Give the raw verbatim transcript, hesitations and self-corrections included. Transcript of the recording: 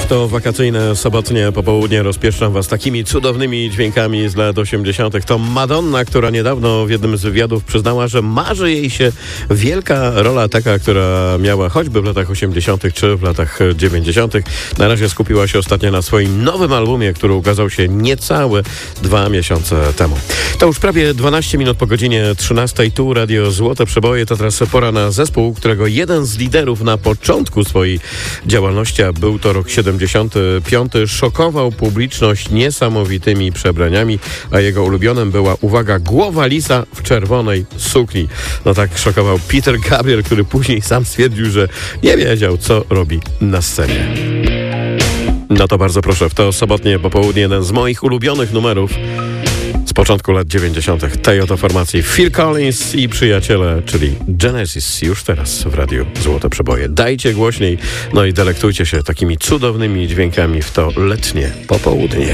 To wakacyjne, sobotnie popołudnie rozpieszczam was takimi cudownymi dźwiękami z lat osiemdziesiątych. To Madonna, która niedawno w jednym z wywiadów przyznała, że marzy jej się wielka rola taka, która miała choćby w latach osiemdziesiątych czy w latach dziewięćdziesiątych. Na razie skupiła się ostatnio na swoim nowym albumie, który ukazał się niecałe dwa miesiące temu. To już prawie dwanaście minut po godzinie trzynastej. Tu Radio Złote Przeboje. To teraz pora na zespół, którego jeden z liderów na początku swojej działalności, a był to rok siedemdziesiąty piąty, szokował publiczność niesamowitymi przebraniami, a jego ulubionym była, uwaga, głowa lisa w czerwonej sukni. No tak szokował Peter Gabriel, który później sam stwierdził, że nie wiedział, co robi na scenie. No to bardzo proszę, w to sobotnie popołudnie jeden z moich ulubionych numerów z początku lat dziewięćdziesiątych. Tej oto formacji Phil Collins i przyjaciele, czyli Genesis, już teraz w Radiu Złote Przeboje. Dajcie głośniej, no i delektujcie się takimi cudownymi dźwiękami w to letnie popołudnie.